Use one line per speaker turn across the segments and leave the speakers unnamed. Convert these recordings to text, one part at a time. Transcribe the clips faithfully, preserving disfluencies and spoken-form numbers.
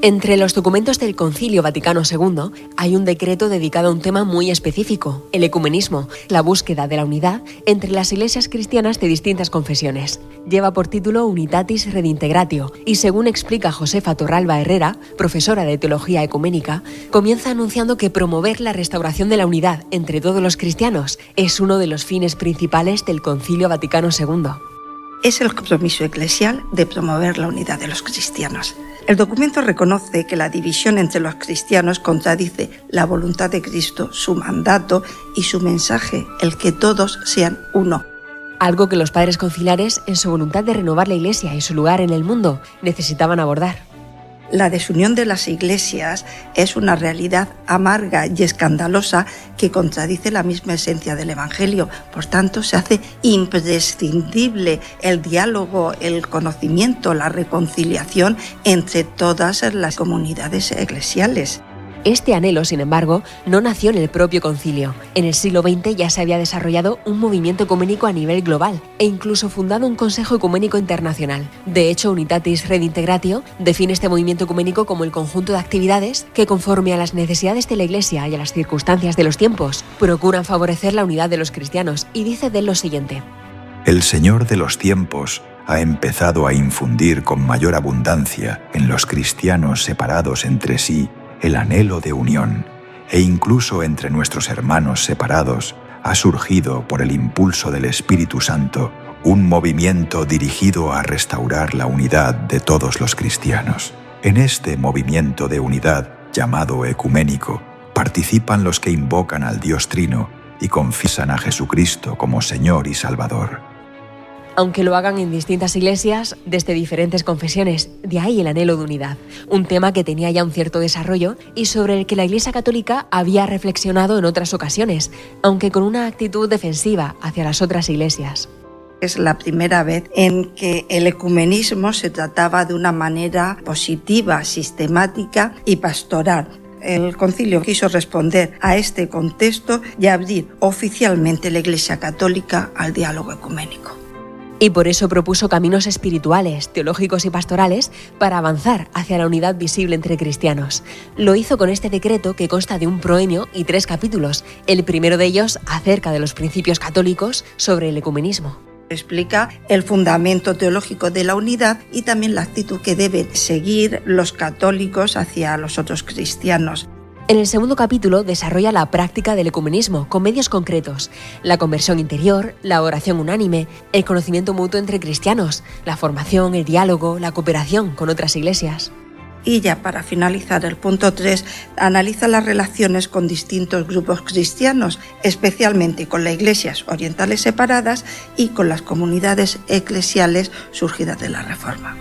Entre los documentos del Concilio Vaticano segundo hay un decreto dedicado a un tema muy específico, el ecumenismo, la búsqueda de la unidad entre las iglesias cristianas de distintas confesiones. Lleva por título Unitatis Redintegratio y, según explica Josefa Torralba Herrera, profesora de Teología Ecuménica, comienza anunciando que promover la restauración de la unidad entre todos los cristianos es uno de los fines principales del Concilio Vaticano segundo.
Es el compromiso eclesial de promover la unidad de los cristianos. El documento reconoce que la división entre los cristianos contradice la voluntad de Cristo, su mandato y su mensaje, el que todos sean uno.
Algo que los padres conciliares, en su voluntad de renovar la Iglesia y su lugar en el mundo, necesitaban abordar.
La desunión de las iglesias es una realidad amarga y escandalosa que contradice la misma esencia del Evangelio. Por tanto, se hace imprescindible el diálogo, el conocimiento, la reconciliación entre todas las comunidades eclesiales.
Este anhelo, sin embargo, no nació en el propio concilio. En el siglo veinte ya se había desarrollado un movimiento ecuménico a nivel global e incluso fundado un Consejo Ecuménico Internacional. De hecho, Unitatis Redintegratio define este movimiento ecuménico como el conjunto de actividades que, conforme a las necesidades de la Iglesia y a las circunstancias de los tiempos, procuran favorecer la unidad de los cristianos, y dice de él lo siguiente.
El Señor de los tiempos ha empezado a infundir con mayor abundancia en los cristianos separados entre sí el anhelo de unión, e incluso entre nuestros hermanos separados ha surgido por el impulso del Espíritu Santo un movimiento dirigido a restaurar la unidad de todos los cristianos. En este movimiento de unidad, llamado ecuménico, participan los que invocan al Dios Trino y confiesan a Jesucristo como Señor y Salvador.
Aunque lo hagan en distintas iglesias, desde diferentes confesiones, de ahí el anhelo de unidad, un tema que tenía ya un cierto desarrollo y sobre el que la Iglesia Católica había reflexionado en otras ocasiones, aunque con una actitud defensiva hacia las otras iglesias.
Es la primera vez en que el ecumenismo se trataba de una manera positiva, sistemática y pastoral. El concilio quiso responder a este contexto y abrir oficialmente la Iglesia Católica al diálogo ecuménico.
Y por eso propuso caminos espirituales, teológicos y pastorales para avanzar hacia la unidad visible entre cristianos. Lo hizo con este decreto que consta de un proemio y tres capítulos, el primero de ellos acerca de los principios católicos sobre el ecumenismo.
Explica el fundamento teológico de la unidad y también la actitud que deben seguir los católicos hacia los otros cristianos.
En el segundo capítulo desarrolla la práctica del ecumenismo con medios concretos, la conversión interior, la oración unánime, el conocimiento mutuo entre cristianos, la formación, el diálogo, la cooperación con otras iglesias.
Y ya para finalizar, el punto tres analiza las relaciones con distintos grupos cristianos, especialmente con las iglesias orientales separadas y con las comunidades eclesiales surgidas de la Reforma.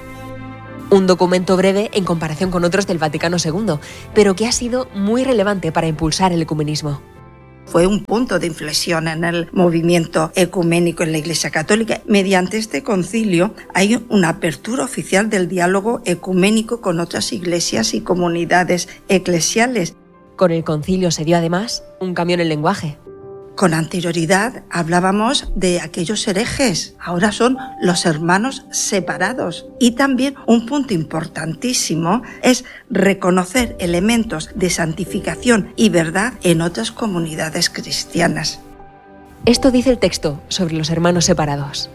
Un documento breve en comparación con otros del Vaticano segundo, pero que ha sido muy relevante para impulsar el ecumenismo.
Fue un punto de inflexión en el movimiento ecuménico en la Iglesia Católica. Mediante este concilio hay una apertura oficial del diálogo ecuménico con otras iglesias y comunidades eclesiales.
Con el concilio se dio además un cambio en el lenguaje.
Con anterioridad hablábamos de aquellos herejes, ahora son los hermanos separados. Y también un punto importantísimo es reconocer elementos de santificación y verdad en otras comunidades cristianas.
Esto dice el texto sobre los hermanos separados.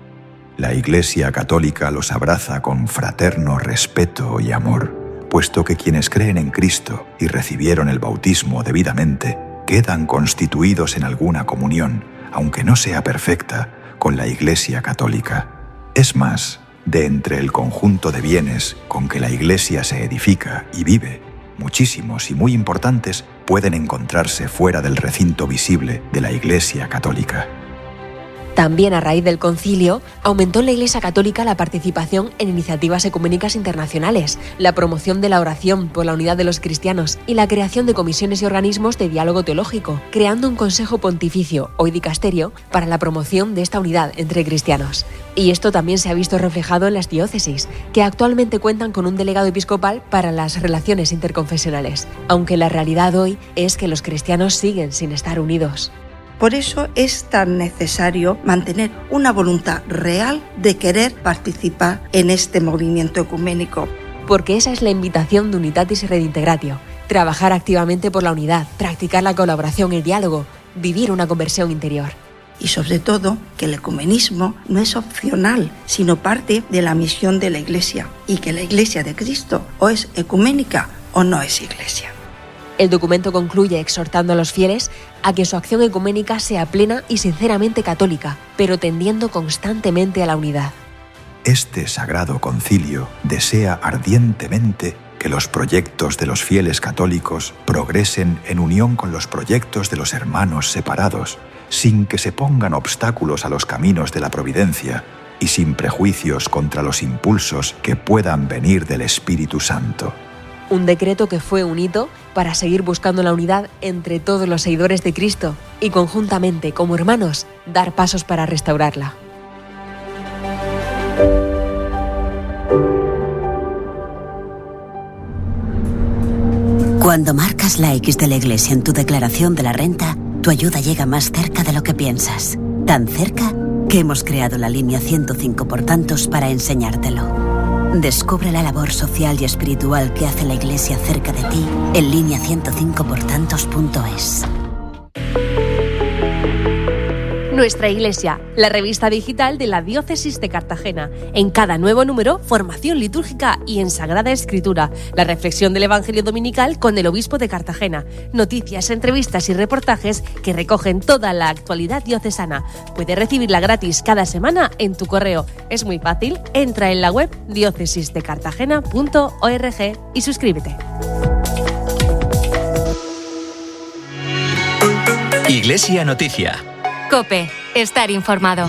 La Iglesia Católica los abraza con fraterno respeto y amor, puesto que quienes creen en Cristo y recibieron el bautismo debidamente quedan constituidos en alguna comunión, aunque no sea perfecta, con la Iglesia Católica. Es más, de entre el conjunto de bienes con que la Iglesia se edifica y vive, muchísimos y muy importantes pueden encontrarse fuera del recinto visible de la Iglesia Católica.
También a raíz del concilio, aumentó en la Iglesia Católica la participación en iniciativas ecuménicas internacionales, la promoción de la oración por la unidad de los cristianos y la creación de comisiones y organismos de diálogo teológico, creando un consejo pontificio o dicasterio para la promoción de esta unidad entre cristianos. Y esto también se ha visto reflejado en las diócesis, que actualmente cuentan con un delegado episcopal para las relaciones interconfesionales, aunque la realidad hoy es que los cristianos siguen sin estar unidos.
Por eso es tan necesario mantener una voluntad real de querer participar en este movimiento ecuménico.
porque esa es la invitación de Unitatis Redintegratio, trabajar activamente por la unidad, practicar la colaboración y el diálogo, vivir una conversión interior.
Y sobre todo, que el ecumenismo no es opcional, sino parte de la misión de la Iglesia, y que la Iglesia de Cristo o es ecuménica o no es Iglesia.
El documento concluye exhortando a los fieles a que su acción ecuménica sea plena y sinceramente católica, pero tendiendo constantemente a la unidad.
Este sagrado concilio desea ardientemente que los proyectos de los fieles católicos progresen en unión con los proyectos de los hermanos separados, sin que se pongan obstáculos a los caminos de la providencia y sin prejuicios contra los impulsos que puedan venir del Espíritu Santo.
Un decreto que fue un hito para seguir buscando la unidad entre todos los seguidores de Cristo y conjuntamente, como hermanos, dar pasos para restaurarla.
Cuando marcas la X de la Iglesia en tu declaración de la renta, tu ayuda llega más cerca de lo que piensas. Tan cerca que hemos creado la línea ciento cinco por tantos para enseñártelo. Descubre la labor social y espiritual que hace la Iglesia cerca de ti en línea ciento cinco por tantos punto es.
Nuestra Iglesia, la revista digital de la Diócesis de Cartagena. En cada nuevo número, formación litúrgica y en Sagrada Escritura. La reflexión del Evangelio Dominical con el Obispo de Cartagena. Noticias, entrevistas y reportajes que recogen toda la actualidad diocesana. Puedes recibirla gratis cada semana en tu correo. Es muy fácil, entra en la web diócesis de cartagena punto org y suscríbete.
Iglesia Noticia.
COPE. Estar informado.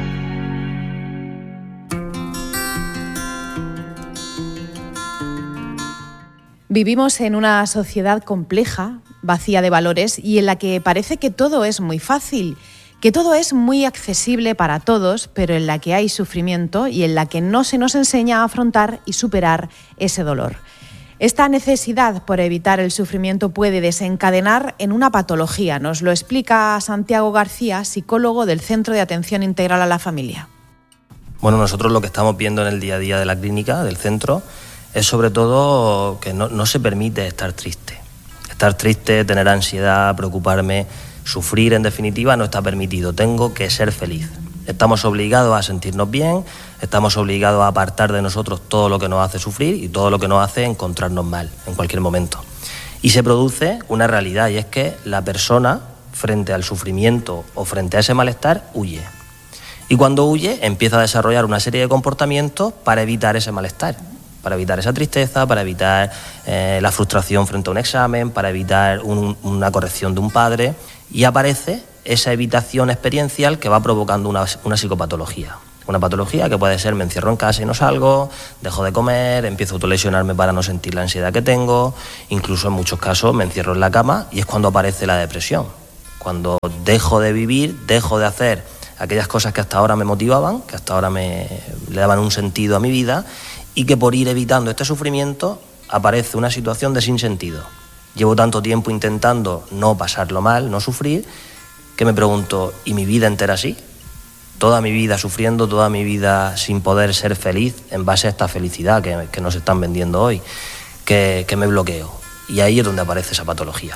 Vivimos en una sociedad compleja, vacía de valores y en la que parece que todo es muy fácil, que todo es muy accesible para todos, pero en la que hay sufrimiento y en la que no se nos enseña a afrontar y superar ese dolor. Esta necesidad por evitar el sufrimiento puede desencadenar en una patología. Nos lo explica Santiago García, psicólogo del Centro de Atención Integral a la Familia.
Bueno, nosotros lo que estamos viendo en el día a día de la clínica, del centro, es sobre todo que no, no se permite estar triste. Estar triste, tener ansiedad, preocuparme, sufrir, en definitiva, no está permitido. Tengo que ser feliz. Estamos obligados a sentirnos bien, estamos obligados a apartar de nosotros todo lo que nos hace sufrir y todo lo que nos hace encontrarnos mal en cualquier momento. Y se produce una realidad, y es que la persona, frente al sufrimiento o frente a ese malestar, huye. Y cuando huye, empieza a desarrollar una serie de comportamientos para evitar ese malestar, para evitar esa tristeza, para evitar eh, la frustración frente a un examen, para evitar un, una corrección de un padre, y aparece esa evitación experiencial que va provocando una, una psicopatología. Una patología que puede ser: me encierro en casa y no salgo, dejo de comer, empiezo a autolesionarme para no sentir la ansiedad que tengo, incluso en muchos casos me encierro en la cama, y es cuando aparece la depresión. Cuando dejo de vivir, dejo de hacer aquellas cosas que hasta ahora me motivaban, que hasta ahora me le daban un sentido a mi vida, y que por ir evitando este sufrimiento aparece una situación de sinsentido. Llevo tanto tiempo intentando no pasarlo mal, no sufrir, que me pregunto, ¿y mi vida entera así? Toda mi vida sufriendo, toda mi vida sin poder ser feliz en base a esta felicidad que, que nos están vendiendo hoy, que, que me bloqueo. Y ahí es donde aparece esa patología.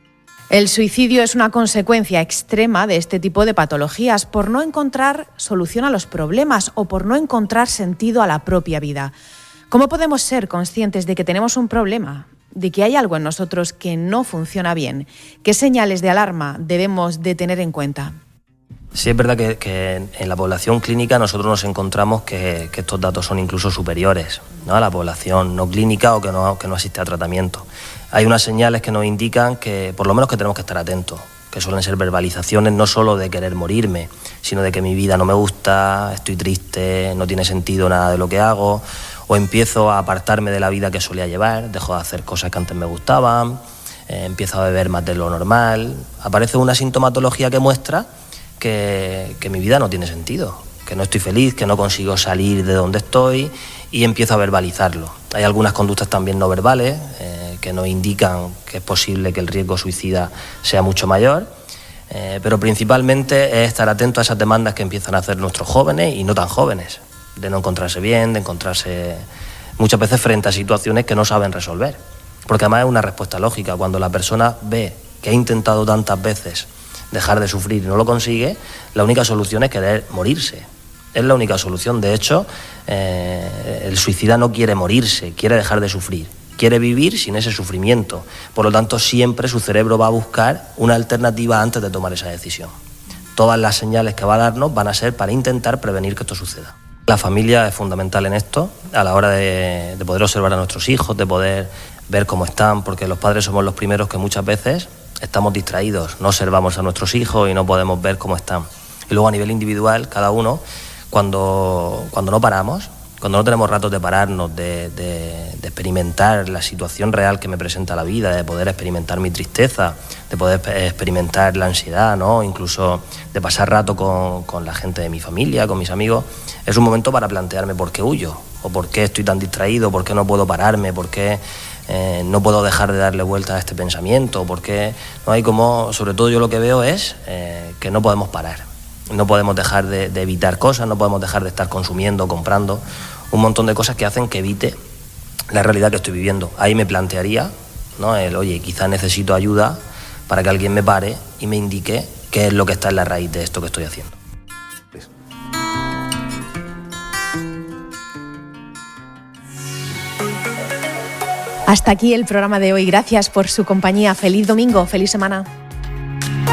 El suicidio es una consecuencia extrema de este tipo de patologías por no encontrar solución a los problemas o por no encontrar sentido a la propia vida. ¿Cómo podemos ser conscientes de que tenemos un problema, de que hay algo en nosotros que no funciona bien? ¿Qué señales de alarma debemos de tener en cuenta?
Sí, es verdad que, que en la población clínica nosotros nos encontramos que, que estos datos son incluso superiores, ¿no?, a la población no clínica o que no, que no asiste a tratamiento. Hay unas señales que nos indican que, por lo menos, que tenemos que estar atentos, que suelen ser verbalizaciones no solo de querer morirme, sino de que mi vida no me gusta, estoy triste, no tiene sentido nada de lo que hago, o empiezo a apartarme de la vida que solía llevar, dejo de hacer cosas que antes me gustaban, eh, empiezo a beber más de lo normal. Aparece una sintomatología que muestra que, que mi vida no tiene sentido, que no estoy feliz, que no consigo salir de donde estoy, y empiezo a verbalizarlo. Hay algunas conductas también no verbales eh, que nos indican que es posible que el riesgo suicida sea mucho mayor, eh, pero principalmente es estar atento a esas demandas que empiezan a hacer nuestros jóvenes y no tan jóvenes, de no encontrarse bien, de encontrarse muchas veces frente a situaciones que no saben resolver. Porque además es una respuesta lógica. Cuando la persona ve que ha intentado tantas veces dejar de sufrir y no lo consigue, la única solución es querer morirse. Es la única solución. De hecho, eh, el suicida no quiere morirse, quiere dejar de sufrir. Quiere vivir sin ese sufrimiento. Por lo tanto, siempre su cerebro va a buscar una alternativa antes de tomar esa decisión. Todas las señales que va a darnos van a ser para intentar prevenir que esto suceda. La familia es fundamental en esto, a la hora de, de poder observar a nuestros hijos, de poder ver cómo están, porque los padres somos los primeros que muchas veces estamos distraídos, no observamos a nuestros hijos y no podemos ver cómo están. Y luego a nivel individual, cada uno, cuando, cuando no paramos, cuando no tenemos ratos de pararnos, de, de, de experimentar la situación real que me presenta la vida, de poder experimentar mi tristeza, de poder experimentar la ansiedad, ¿no? Incluso de pasar rato con, con la gente de mi familia, con mis amigos, es un momento para plantearme por qué huyo, o por qué estoy tan distraído, por qué no puedo pararme, por qué eh, no puedo dejar de darle vuelta a este pensamiento, por qué no hay como, sobre todo yo lo que veo es eh, que no podemos parar. No podemos dejar de, de evitar cosas, no podemos dejar de estar consumiendo, comprando, un montón de cosas que hacen que evite la realidad que estoy viviendo. Ahí me plantearía, ¿no? El, oye, quizás necesito ayuda para que alguien me pare y me indique qué es lo que está en la raíz de esto que estoy haciendo.
Hasta aquí el programa de hoy. Gracias por su compañía. Feliz domingo, feliz semana.